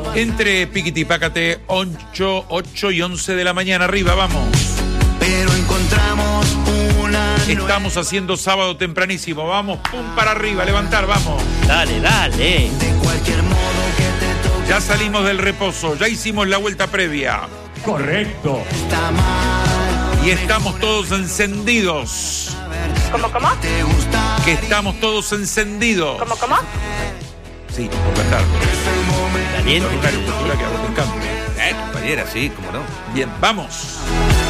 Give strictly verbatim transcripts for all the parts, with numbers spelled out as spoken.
Entre Piquiti Pácate, ocho, ocho y once de la mañana, arriba, vamos. Pero encontramos una. Estamos haciendo sábado tempranísimo, vamos, pum para arriba, levantar, vamos. Dale, dale. De cualquier modo que te toque. Ya salimos del reposo, ya hicimos la vuelta previa. Correcto. Está mal. Y estamos todos encendidos. ¿Cómo, cómo? ¿Te gusta? Que estamos todos encendidos. ¿Cómo, cómo? Sí, por la tarde. Caliente. Claro, cultura que a vos te encanta. Eh, compañera, sí, cómo no. Bien, vamos.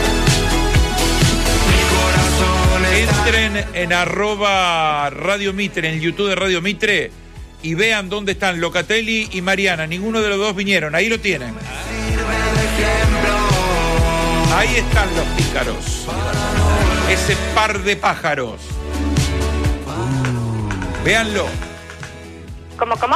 Mi corazón está. Entren en arroba Radio Mitre, en el YouTube de Radio Mitre, y vean dónde están Locatelli y Mariana. Ninguno de los dos vinieron, ahí lo tienen. Ahí están los pícaros. Ese par de pájaros. Véanlo. ¿Cómo, cómo?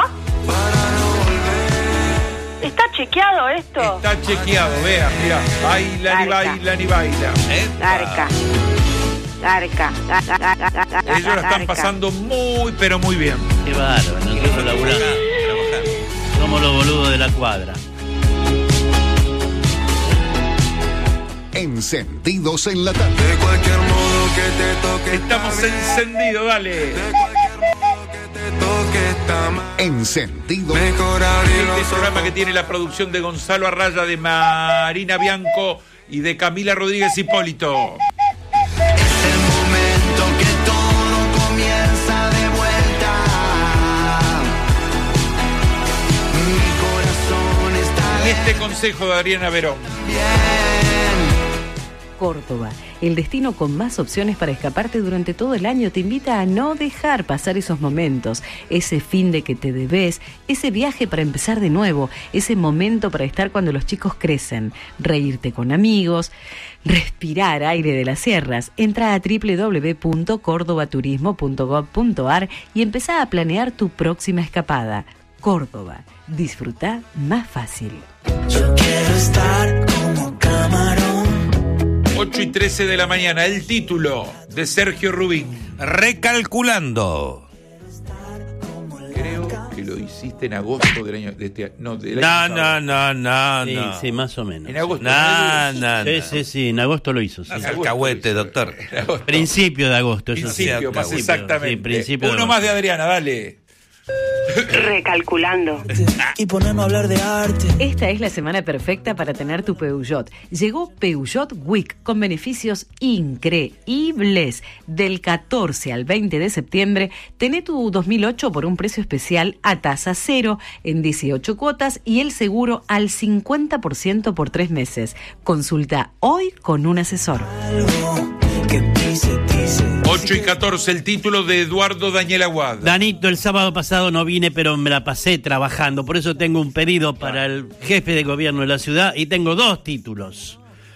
¿Está chequeado esto? Está chequeado, vean, mirá. Bailan y Garca. bailan y bailan. Garca. Garca. Ellos la están pasando muy, pero muy bien. Qué bárbaro, nosotros laburamos. Somos los boludos de la cuadra. Encendidos en la tarde. De cualquier modo que te toque. Estamos encendidos, dale. De cualquier modo que te toque está mal. Encendidos. Mejor abrir Este los programa ojos. que tiene la producción de Gonzalo Arraya, de Marina Bianco y de Camila Rodríguez Hipólito. Es el momento que todo comienza de vuelta. Mi corazón está Y este consejo de Adriana Verón. bien. Córdoba, el destino con más opciones para escaparte durante todo el año, te invita a no dejar pasar esos momentos, ese fin de que te debes, ese viaje para empezar de nuevo, ese momento para estar cuando los chicos crecen, reírte con amigos, respirar aire de las sierras. Entra a doble u doble u doble u punto cordobaturismo punto gob punto ar y empezá a planear tu próxima escapada. Córdoba, disfruta más fácil. Yo quiero estar como camarón. ocho y trece de la mañana, el título de Sergio Rubín. Recalculando. Creo que lo hiciste en agosto del año de este no, del No, año no, pasado. no, no, Sí, no. sí, más o menos. En agosto. No, no, Sí, no. sí, sí, en agosto lo hizo. Sí. No, alcahuete, doctor. En agosto. Principio de agosto, eso sí. Principio, más Principio, exactamente. sí, principio de Uno agosto. más de Adriana, dale. Recalculando. Y ponernos a hablar de arte. Esta es la semana perfecta para tener tu Peugeot. Llegó Peugeot Week con beneficios increíbles. Del catorce al veinte de septiembre, tené tu dos mil ocho por un precio especial a tasa cero en dieciocho cuotas y el seguro al cincuenta por ciento por tres meses. Consulta hoy con un asesor. Algo que dice, dice. ocho y catorce, el título de Eduardo Daniel Aguad. Danito, el sábado pasado no vine, pero me la pasé trabajando. Por eso tengo un pedido para el jefe de gobierno de la ciudad y tengo dos títulos.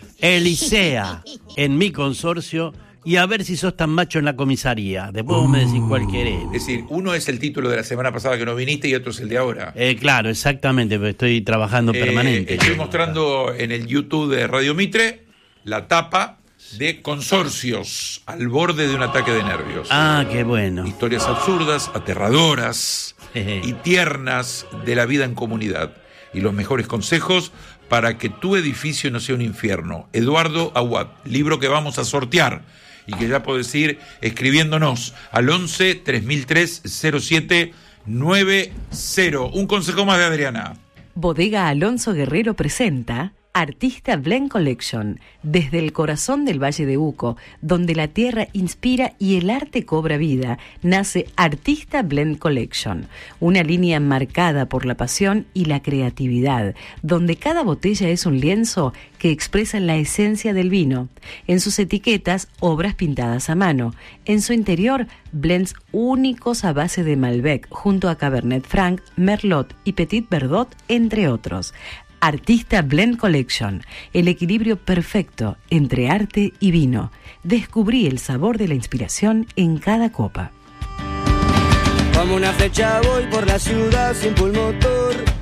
Elisea en mi consorcio y a ver si sos tan macho en la comisaría. Después vos me decís cuál querés. Es decir, uno es el título de la semana pasada que no viniste y otro es el de ahora. Eh, claro, exactamente, pero estoy trabajando Eh, permanente. Estoy mostrando en el YouTube de Radio Mitre la tapa de Consorcios al borde de un ataque de nervios. Ah, qué bueno. Historias absurdas, aterradoras y tiernas de la vida en comunidad. Y los mejores consejos para que tu edificio no sea un infierno. Eduardo Aguad, libro que vamos a sortear y que ya podés ir escribiéndonos al once, tres mil tres, cero siete nueve cero. Un consejo más de Adriana. Bodega Alonso Guerrero presenta Artista Blend Collection, desde el corazón del Valle de Uco, donde la tierra inspira y el arte cobra vida, nace Artista Blend Collection, una línea marcada por la pasión y la creatividad, donde cada botella es un lienzo que expresa la esencia del vino. En sus etiquetas, obras pintadas a mano. En su interior, blends únicos a base de Malbec, junto a Cabernet Franc, Merlot y Petit Verdot, entre otros. Artista Blend Collection, el equilibrio perfecto entre arte y vino. Descubrí el sabor de la inspiración en cada copa. Como una flecha voy por la ciudad sin pulmotor. Voy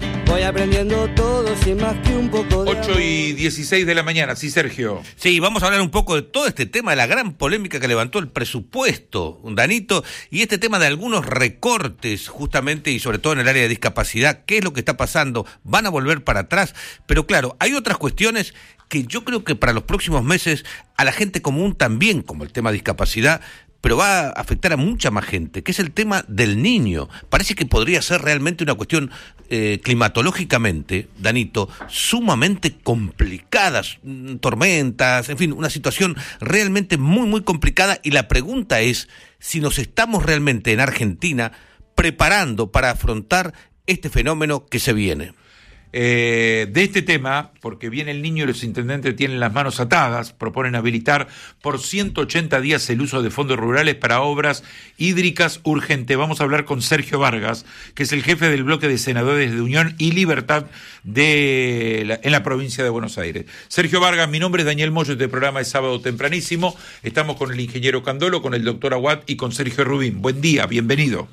aprendiendo todo sin más que un poco de ocho y dieciséis de la mañana, sí, Sergio. Sí, vamos a hablar un poco de todo este tema, de la gran polémica que levantó el presupuesto, Danito, y este tema de algunos recortes, justamente, y sobre todo en el área de discapacidad. ¿Qué es lo que está pasando? ¿Van a volver para atrás? Pero claro, hay otras cuestiones que yo creo que para los próximos meses a la gente común también, como el tema de discapacidad, pero va a afectar a mucha más gente, que es el tema del niño. Parece que podría ser realmente una cuestión eh, climatológicamente, Danito, sumamente complicada, tormentas, en fin, una situación realmente muy, muy complicada, y la pregunta es si nos estamos realmente en Argentina preparando para afrontar este fenómeno que se viene. Eh, de este tema, porque viene el niño y los intendentes tienen las manos atadas, proponen habilitar por ciento ochenta días el uso de fondos rurales para obras hídricas urgentes. Vamos a hablar con Sergio Vargas, que es el jefe del bloque de senadores de Unión y Libertad de la, en la provincia de Buenos Aires. Sergio Vargas, mi nombre es Daniel Moyo, este programa es sábado tempranísimo. Estamos con el ingeniero Candolo, con el doctor Aguad y con Sergio Rubín. Buen día, bienvenido.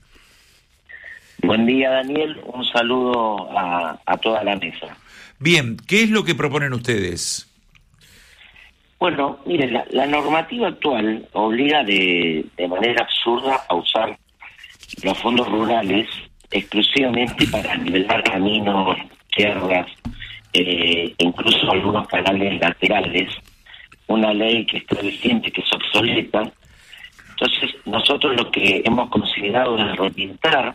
Buen día, Daniel. Un saludo a, a toda la mesa. Bien, ¿qué es lo que proponen ustedes? Bueno, mire, la, la normativa actual obliga de, de manera absurda a usar los fondos rurales exclusivamente para nivelar caminos, tierras, eh, incluso algunos canales laterales. Una ley que está vigente, que es obsoleta. Entonces, nosotros lo que hemos considerado es repintar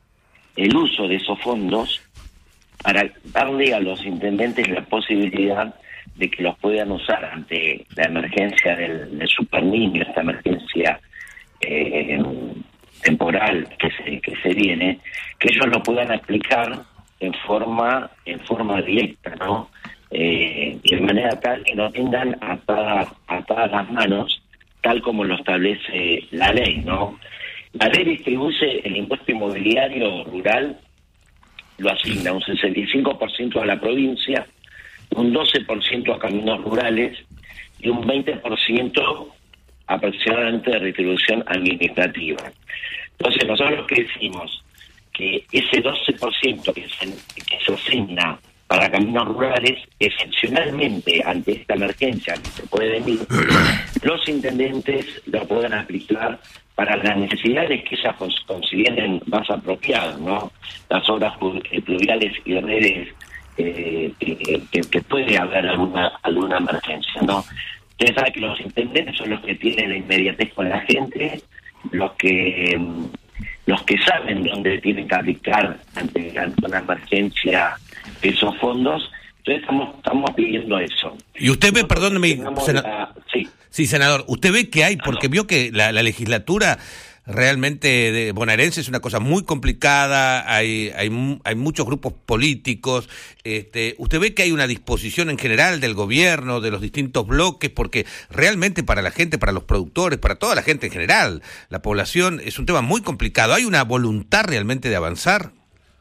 el uso de esos fondos para darle a los intendentes la posibilidad de que los puedan usar ante la emergencia del, del super niño, esta emergencia eh, temporal que se que se viene, que ellos lo puedan aplicar en forma en forma directa, ¿no? Eh, y de manera tal que no tengan atadas, atadas las manos, tal como lo establece la ley, ¿no? La ley distribuye el impuesto inmobiliario rural, lo asigna un sesenta y cinco por ciento a la provincia, un doce por ciento a caminos rurales y un veinte por ciento aproximadamente de retribución administrativa. Entonces nosotros que decimos que ese doce por ciento que se, que se asigna para caminos rurales, excepcionalmente ante esta emergencia que se puede venir, los intendentes lo puedan aplicar para las necesidades que ellas consideren más apropiadas, ¿no? Las obras pluviales y redes eh, que, que, que puede haber alguna alguna emergencia, ¿no? Ustedes saben que los intendentes son los que tienen la inmediatez con la gente, los que los que saben dónde tienen que aplicar ante, ante una emergencia esos fondos. Entonces estamos estamos pidiendo eso. Y usted ve, perdóneme, sena... la... sí. sí, senador, usted ve que hay, porque vio que la, la legislatura realmente de bonaerense es una cosa muy complicada, hay hay hay muchos grupos políticos, este, usted ve que hay una disposición en general del gobierno, de los distintos bloques, porque realmente para la gente, para los productores, para toda la gente en general, la población, es un tema muy complicado. ¿Hay una voluntad realmente de avanzar?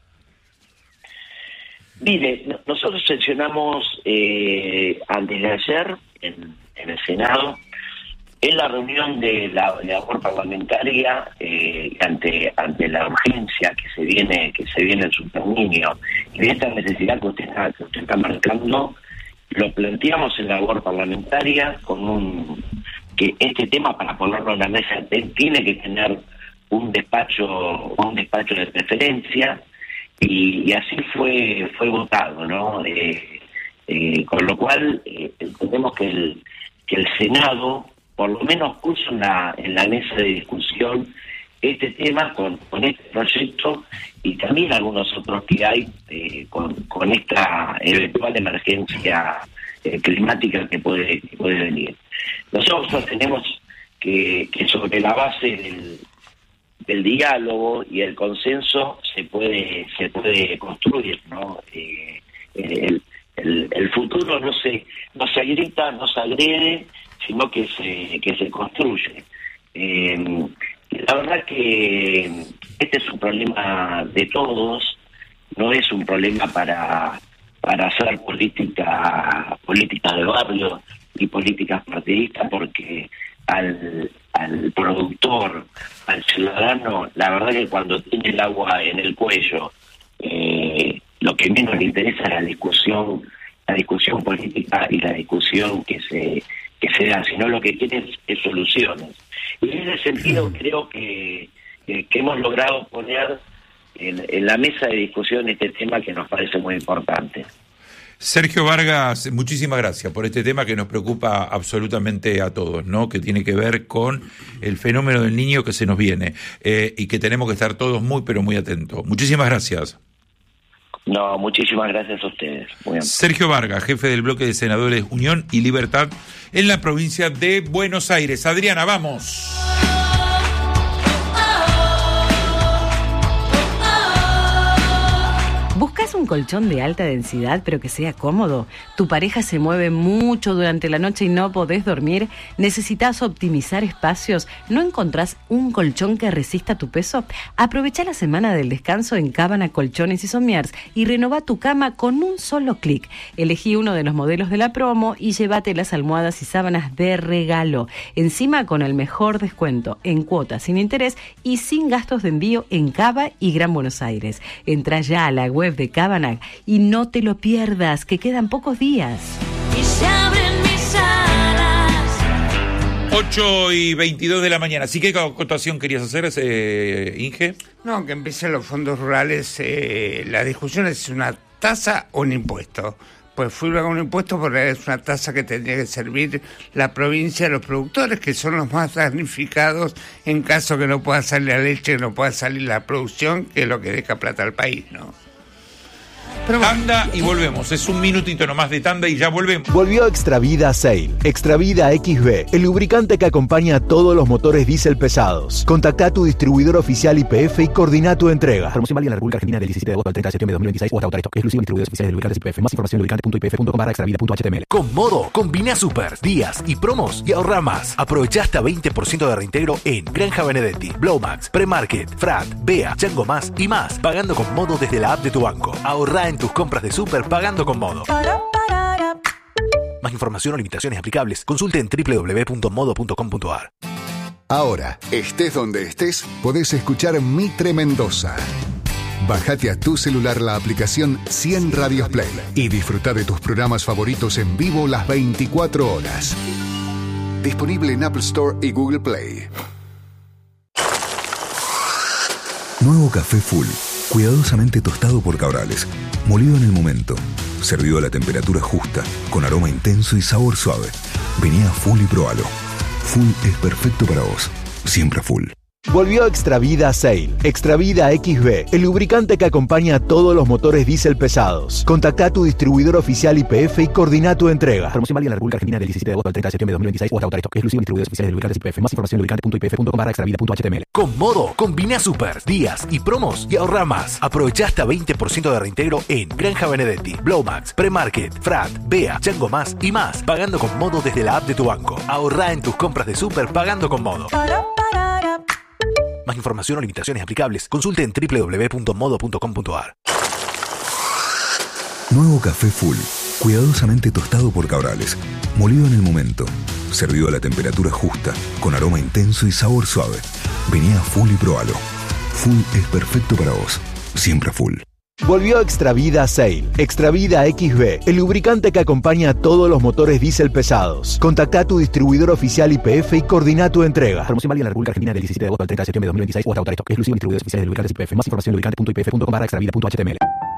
Mire, nosotros sesionamos eh, antes de ayer en, en el Senado, en la reunión de la labor parlamentaria, eh, ante ante la urgencia que se viene que se viene en su niño y de esta necesidad que usted está, que usted está marcando, lo planteamos en la labor parlamentaria con un que este tema, para ponerlo en la mesa, tiene que tener un despacho un despacho de preferencia. Y, y así fue fue votado, ¿no? Eh, eh, con lo cual eh, entendemos que el que el Senado por lo menos puso en la en la mesa de discusión este tema con con este proyecto y también algunos otros que hay eh, con con esta eventual emergencia eh, climática que puede que puede venir. Nosotros tenemos que que sobre la base del el diálogo y el consenso se puede se puede construir, ¿no? Eh, el, el, el futuro no se no se grita, no se agrede, sino que se que se construye. Eh, la verdad que este es un problema de todos, no es un problema para para hacer política política de barrio y políticas partidistas, porque al al productor, al ciudadano, la verdad que cuando tiene el agua en el cuello, eh, lo que menos le interesa es la discusión, la discusión política y la discusión que se que se da, sino lo que quiere es, es soluciones. Y en ese sentido creo que, que, que hemos logrado poner en, en la mesa de discusión este tema que nos parece muy importante. Sergio Vargas, muchísimas gracias por este tema que nos preocupa absolutamente a todos, ¿no? Que tiene que ver con el fenómeno del niño que se nos viene eh, y que tenemos que estar todos muy, pero muy atentos. Muchísimas gracias. No, muchísimas gracias a ustedes. Muy bien. Sergio Vargas, jefe del bloque de senadores Unión y Libertad en la provincia de Buenos Aires. Adriana, vamos. ¿Buscas un colchón de alta densidad pero que sea cómodo? ¿Tu pareja se mueve mucho durante la noche y no podés dormir? ¿Necesitas optimizar espacios? ¿No encontrás un colchón que resista tu peso? Aprovecha la semana del descanso en Cábana Colchones y Sommiers y renova tu cama con un solo clic. Elegí uno de los modelos de la promo y llévate las almohadas y sábanas de regalo. Encima con el mejor descuento, en cuotas sin interés y sin gastos de envío en Cava y Gran Buenos Aires. Entra ya a la web de Cábana y no te lo pierdas, que quedan pocos días. Y se abren mis alas. ocho y veintidós de la mañana. ¿Sí qué acotación querías hacer, eh, Inge? No, que empiecen los fondos rurales. Eh, la discusión es una tasa o un impuesto. Pues fui a un impuesto porque es una tasa que tendría que servir la provincia a los productores, que son los más damnificados en caso que no pueda salir la leche, que no pueda salir la producción, que es lo que deja plata al país, ¿no? Pero bueno. Tanda y volvemos. Es un minutito nomás de tanda y ya volvemos. Volvió Extravida Sail. Extravida X B, el lubricante que acompaña a todos los motores diésel pesados. Contacta a tu distribuidor oficial Y P F y coordina tu entrega. Promoción válida en la República Argentina del diecisiete de agosto al treinta de septiembre de dos mil veintiséis o hasta autorizado. Exclusivo distribuidores oficiales de lubricantes Y P F. Más información en lubricante punto i p f punto com barra extravida punto h t m l. Con Modo, combina super, días y promos y ahorra más. Aprovecha hasta veinte por ciento de reintegro en Granja Benedetti, Blowmax, Premarket, Frat, Bea, Chango Más y más. Pagando con Modo desde la app de tu banco. Ahorra en tus compras de super pagando con Modo. Más información o limitaciones aplicables, consulte en doble u doble u doble u punto modo punto com punto a r. Ahora, estés donde estés, podés escuchar Mitre Mendoza. Bájate a tu celular la aplicación cien Radios Play y disfruta de tus programas favoritos en vivo las veinticuatro horas. Disponible en Apple Store y Google Play. Nuevo café Full, cuidadosamente tostado por Cabrales, molido en el momento, servido a la temperatura justa, con aroma intenso y sabor suave. Vení a Full y probalo. Full es perfecto para vos, siempre Full. Volvió Extravida Sail. Extravida X B, el lubricante que acompaña a todos los motores diésel pesados. Contacta a tu distribuidor oficial Y P F y coordina tu entrega. Promoción válida en la República Argentina del diecisiete de agosto al treinta de septiembre de dos mil veintiséis o hasta autorizado. Exclusivo distribuidores oficiales de lubricantes Y P F. Más información en lubricante punto i p f punto com barra extravida punto h t m l. Con Modo, combina super, días y promos y ahorra más. Aprovecha hasta veinte por ciento de reintegro en Granja Benedetti, Blowmax, Premarket, Frat, Bea, Chango Más y más. Pagando con Modo desde la app de tu banco. Ahorra en tus compras de super pagando con Modo. Más información o limitaciones aplicables, consulte en doble u doble u doble u punto modo punto com punto a r. Nuevo café Full, cuidadosamente tostado por Cabrales, molido en el momento, servido a la temperatura justa, con aroma intenso y sabor suave. Vení a Full y probalo. Full es perfecto para vos, siempre Full. Volvió Extravida Sail. Extravida X B, el lubricante que acompaña a todos los motores diésel pesados. Contacta a tu distribuidor oficial Y P F y coordina tu entrega. Promoción válida en la República Argentina del diecisiete de agosto al treinta de septiembre de dos mil veintiséis o hasta autorizado. Exclusivo distribuidores oficiales de lubricantes Y P F. Más información en lubricante punto i p f punto com barra extravida punto h t m l.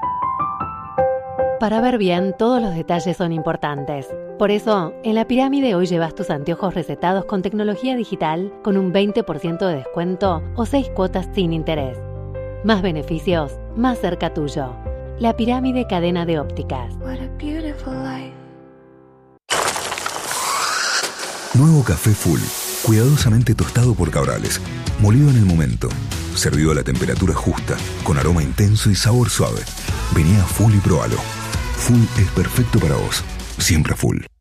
Para ver bien, todos los detalles son importantes. Por eso, en La Pirámide hoy llevas tus anteojos recetados con tecnología digital con un veinte por ciento de descuento o seis cuotas sin interés. Más beneficios, más cerca tuyo. La Pirámide Cadena de Ópticas. What a beautiful life. Nuevo café Full, cuidadosamente tostado por Cabrales, molido en el momento, servido a la temperatura justa, con aroma intenso y sabor suave. Vení a Full y probalo. Full es perfecto para vos, siempre Full.